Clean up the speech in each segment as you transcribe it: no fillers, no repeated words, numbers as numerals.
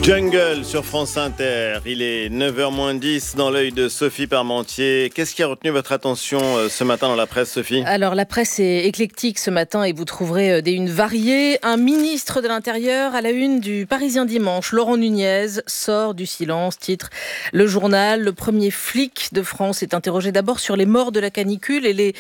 Jungle sur France Inter, il est 9h-10 dans l'œil de Sophie Parmentier. Qu'est-ce qui a retenu votre attention ce matin dans la presse, Sophie ? Alors la presse est éclectique ce matin et vous trouverez des unes variées. Un ministre de l'Intérieur à la une du Parisien Dimanche, Laurent Nunez, sort du silence, titre le journal. Le premier flic de France est interrogé d'abord sur les morts de la canicule et les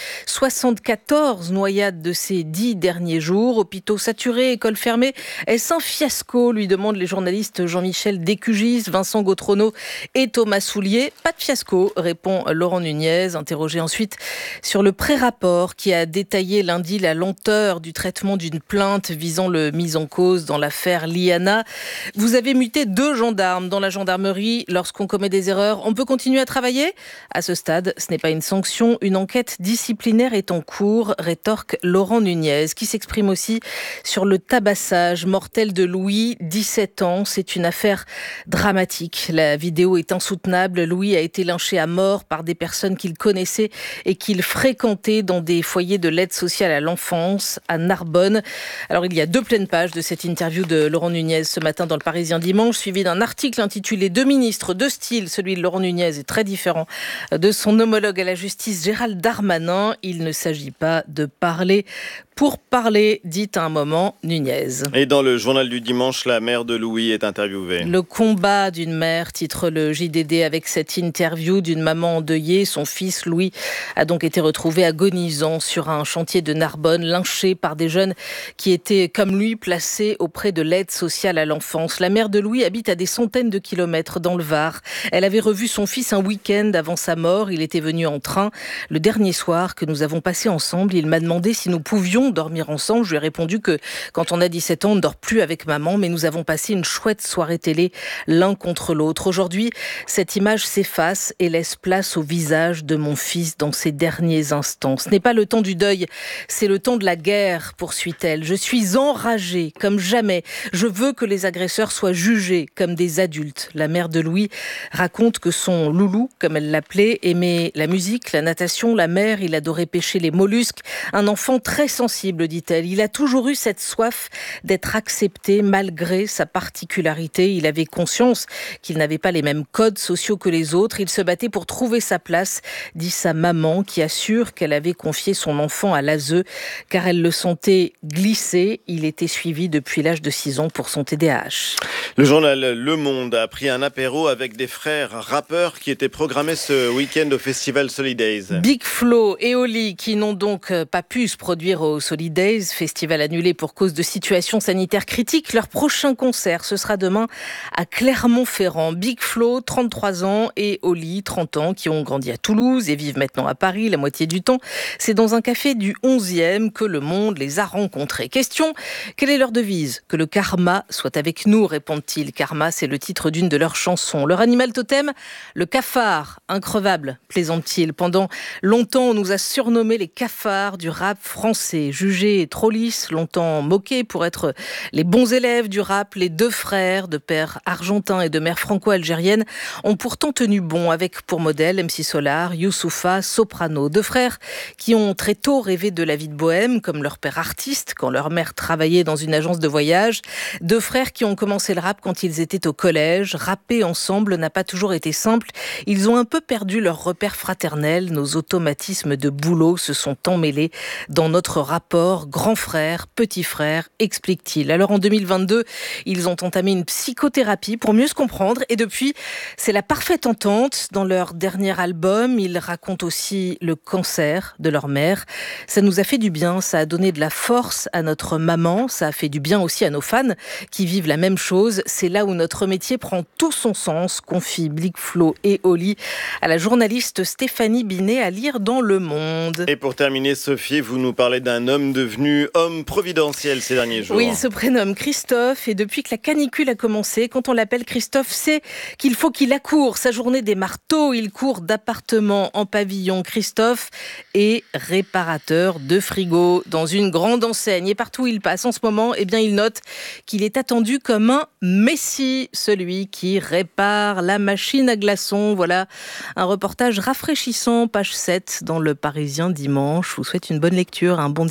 74 noyades de ces 10 derniers jours. Hôpitaux saturés, écoles fermées, est-ce un fiasco, lui demandent les journalistes Jean-Michel Descugis, Vincent Gautrono et Thomas Soulier. Pas de fiasco, répond Laurent Nunez, interrogé ensuite sur le pré-rapport qui a détaillé lundi la lenteur du traitement d'une plainte visant le mis en cause dans l'affaire Liana. Vous avez muté 2 gendarmes dans la gendarmerie lorsqu'on commet des erreurs. On peut continuer à travailler ? À ce stade, ce n'est pas une sanction. Une enquête disciplinaire est en cours, rétorque Laurent Nunez, qui s'exprime aussi sur le tabassage mortel de Louis, 17 ans. C'est une affaire dramatique. La vidéo est insoutenable. Louis a été lynché à mort par des personnes qu'il connaissait et qu'il fréquentait dans des foyers de l'aide sociale à l'enfance à Narbonne. Alors il y a 2 pleines pages de cette interview de Laurent Nunez ce matin dans le Parisien Dimanche, suivi d'un article intitulé « 2 ministres, 2 styles ». Celui de Laurent Nunez est très différent de son homologue à la justice Gérald Darmanin. Il ne s'agit pas de parler pour parler, dit à un moment Nunez. Et dans le journal du dimanche, la mère de Louis est interviewée. Le combat d'une mère, titre le JDD avec cette interview d'une maman endeuillée. Son fils Louis a donc été retrouvé agonisant sur un chantier de Narbonne, lynché par des jeunes qui étaient comme lui placés auprès de l'aide sociale à l'enfance. La mère de Louis habite à des centaines de kilomètres dans le Var. Elle avait revu son fils un week-end avant sa mort. Il était venu en train. Le dernier soir que nous avons passé ensemble, il m'a demandé si nous pouvions dormir ensemble. Je lui ai répondu que quand on a 17 ans, on ne dort plus avec maman, mais nous avons passé une chouette soirée télé l'un contre l'autre. Aujourd'hui, cette image s'efface et laisse place au visage de mon fils dans ses derniers instants. Ce n'est pas le temps du deuil, c'est le temps de la guerre, poursuit-elle. Je suis enragée comme jamais. Je veux que les agresseurs soient jugés comme des adultes. La mère de Louis raconte que son loulou, comme elle l'appelait, aimait la musique, la natation, la mer. Il adorait pêcher les mollusques. Un enfant très sensible, dit-elle. Il a toujours eu cette soif d'être accepté malgré sa particularité. Il avait conscience qu'il n'avait pas les mêmes codes sociaux que les autres. Il se battait pour trouver sa place, dit sa maman, qui assure qu'elle avait confié son enfant à l'ASE car elle le sentait glisser. Il était suivi depuis l'âge de 6 ans pour son TDAH. Le journal Le Monde a pris un apéro avec des frères rappeurs qui étaient programmés ce week-end au festival Solidays. Big Flo et Oli, qui n'ont donc pas pu se produire au Solidays, festival annulé pour cause de situation sanitaire critique. Leur prochain concert, ce sera demain à Clermont-Ferrand. Big Flo, 33 ans, et Oli, 30 ans, qui ont grandi à Toulouse et vivent maintenant à Paris la moitié du temps. C'est dans un café du 11e que Le Monde les a rencontrés. Question, quelle est leur devise ? Que le karma soit avec nous, répondent-ils. Karma, c'est le titre d'une de leurs chansons. Leur animal totem, le cafard, increvable, plaisante-t-il. Pendant longtemps, on nous a surnommés les cafards du rap français. Jugés trop lisses, longtemps moqués pour être les bons élèves du rap, les 2 frères de père argentin et de mère franco-algérienne ont pourtant tenu bon avec pour modèle MC Solar, Youssoupha, Soprano. 2 frères qui ont très tôt rêvé de la vie de bohème, comme leur père artiste quand leur mère travaillait dans une agence de voyage. 2 frères qui ont commencé le rap quand ils étaient au collège. Rapper ensemble n'a pas toujours été simple. Ils ont un peu perdu leur repère fraternel. Nos automatismes de boulot se sont emmêlés dans notre rapport grand frère, petit frère, explique-t-il. Alors en 2022, ils ont entamé une psychothérapie pour mieux se comprendre et depuis, c'est la parfaite entente. Dans leur dernier album, ils racontent aussi le cancer de leur mère. Ça nous a fait du bien, ça a donné de la force à notre maman, ça a fait du bien aussi à nos fans qui vivent la même chose. C'est là où notre métier prend tout son sens, confie Big Flo et Oli à la journaliste Stéphanie Binet à lire dans Le Monde. Et pour terminer, Sophie, vous nous parlez d'un homme devenu homme providentiel ces derniers jours. Oui, il se prénomme Christophe et depuis que la canicule a commencé, quand on l'appelle Christophe, c'est qu'il faut qu'il accourt. Sa journée démarre tôt, il court d'appartement en pavillon. Christophe est réparateur de frigo dans une grande enseigne et partout où il passe en ce moment, eh bien, il note qu'il est attendu comme un messie, celui qui répare la machine à glaçons. Voilà un reportage rafraîchissant, page 7 dans Le Parisien Dimanche. Je vous souhaite une bonne lecture, un bon dimanche.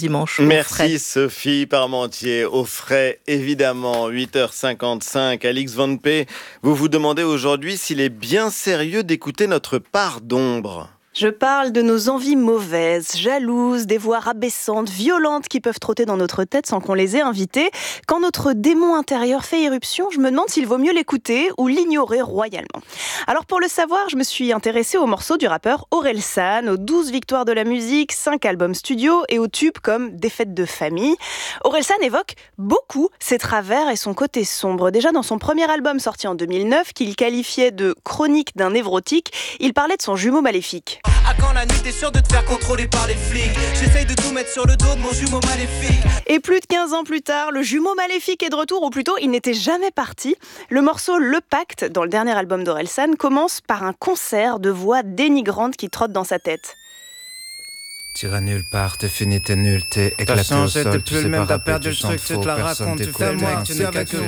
dimanche. Merci Sophie Parmentier. Au frais, évidemment, 8h55. Alix Van P, vous vous demandez aujourd'hui s'il est bien sérieux d'écouter notre part d'ombre. Je parle de nos envies mauvaises, jalouses, des voix rabaissantes, violentes qui peuvent trotter dans notre tête sans qu'on les ait invitées. Quand notre démon intérieur fait éruption, je me demande s'il vaut mieux l'écouter ou l'ignorer royalement. Alors pour le savoir, je me suis intéressée aux morceaux du rappeur Orelsan, aux 12 victoires de la musique, 5 albums studio et aux tubes comme Des fêtes de famille. Orelsan évoque beaucoup ses travers et son côté sombre. Déjà dans son premier album sorti en 2009, qu'il qualifiait de chronique d'un névrotique, il parlait de son jumeau maléfique. À quand la nuit, t'es sûr de te faire contrôler par les flics? J'essaye de tout mettre sur le dos de mon jumeau maléfique. Et plus de 15 ans plus tard, le jumeau maléfique est de retour, ou plutôt, il n'était jamais parti. Le morceau Le Pacte, dans le dernier album d'Orelsan, commence par un concert de voix dénigrantes qui trottent dans sa tête. T'iras nulle part, t'es fini, t'es nul, t'es éclaté au sol, tu sais pas rapper, tu chantes faux, personne t'écoute, t'es ainsi calculé,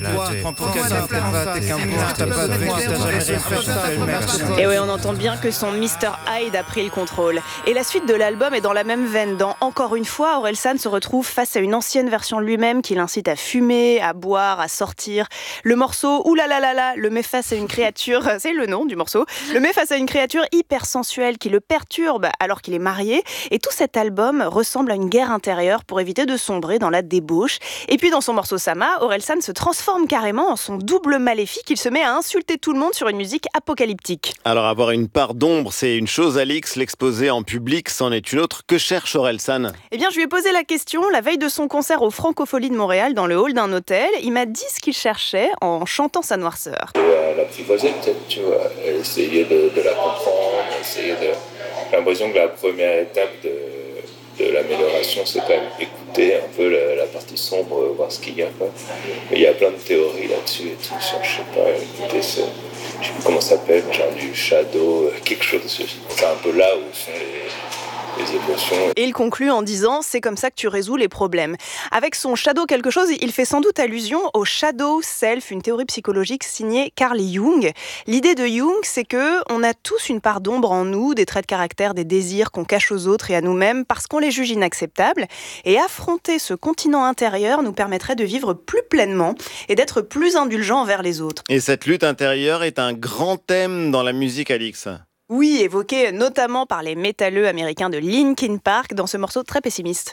Et oui, on entend bien que son Mr. Hyde a pris le contrôle. Et la suite de l'album est dans la même veine. Dans Encore une fois, Orelsan se retrouve face à une ancienne version de lui-même qui l'incite à fumer, à boire, à sortir. Le morceau Oulalalala le met face à une créature, c'est le nom du morceau, le met face à une créature hyper sensuelle qui le perturbe alors qu'il est marié. Et tout cet album ressemble à une guerre intérieure pour éviter de sombrer dans la débauche. Et puis dans son morceau Sama, Orelsan se transforme carrément en son double maléfique. Il se met à insulter tout le monde sur une musique apocalyptique. Alors avoir une part d'ombre, c'est une chose, Alix, l'exposer en public, c'en est une autre. Que cherche Orelsan ? Eh bien, je lui ai posé la question la veille de son concert au Francofolie de Montréal, dans le hall d'un hôtel. Il m'a dit ce qu'il cherchait en chantant sa noirceur. L'apprivoiser peut-être, tu vois, essayer de la comprendre, essayer de... J'ai l'impression que la première étape de l'amélioration, c'est quand même écouter un peu la partie sombre, voir ce qu'il y a, quoi. Mais il y a plein de théories là-dessus et tout, sur, je sais pas, écouter je sais plus comment ça s'appelle, genre du shadow, quelque chose, c'est un peu là où sont les émotions. Et il conclut en disant « c'est comme ça que tu résous les problèmes ». Avec son shadow quelque chose, il fait sans doute allusion au shadow self, une théorie psychologique signée Carl Jung. L'idée de Jung, c'est que on a tous une part d'ombre en nous, des traits de caractère, des désirs qu'on cache aux autres et à nous-mêmes parce qu'on les juge inacceptables. Et affronter ce continent intérieur nous permettrait de vivre plus pleinement et d'être plus indulgents envers les autres. Et cette lutte intérieure est un grand thème dans la musique, Alix. Oui, évoqué notamment par les métalleux américains de Linkin Park dans ce morceau très pessimiste.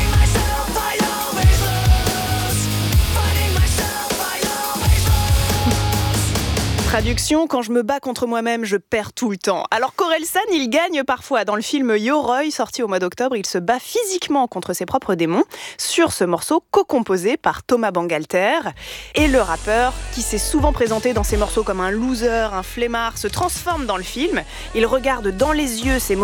Traduction, quand je me bats contre moi-même, je perds tout le temps. Alors qu'Orelsan, il gagne parfois. Dans le film Yo Roy, sorti au mois d'octobre, il se bat physiquement contre ses propres démons sur ce morceau co-composé par Thomas Bangalter. Et le rappeur, qui s'est souvent présenté dans ses morceaux comme un loser, un flemmard, se transforme dans le film. Il regarde dans les yeux ses